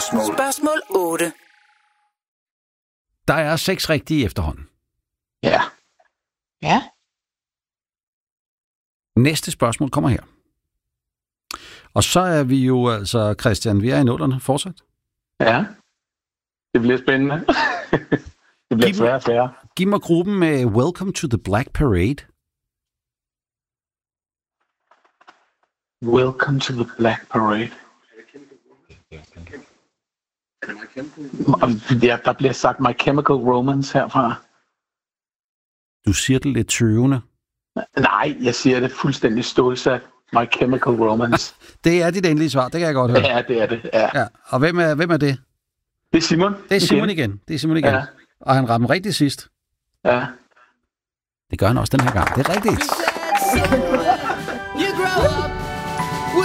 Spørgsmål 8. Der er 6 rigtige efterhånden. Ja. Ja. Næste spørgsmål kommer her. Og så er vi jo altså, Christian, vi er i nullerne fortsat. Ja. Det bliver spændende. Det bliver sværere og sværere. Giv mig gruppen med Welcome to the Black Parade. Welcome to the Black Parade. Ja, der bliver sagt My Chemical Romance herfra. Du siger det lidt tøvende. Nej, jeg siger det fuldstændig stålsat. My Chemical Romance. Det er dit endelige svar, det kan jeg godt høre. Ja, det er det. Ja. Og hvem er det? Det er Simon. Det er Simon igen. Ja. Og han ramte rigtigt sidst. Ja. Det gør han også den her gang. Det er rigtigt.